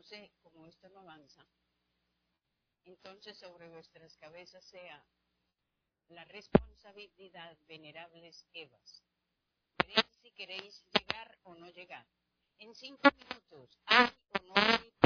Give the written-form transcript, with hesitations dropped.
sé, como esto no avanza, entonces sobre vuestras cabezas sea la responsabilidad, venerables Evas. Veréis si queréis llegar o no llegar. En 5 minutos, ¿hay o no hay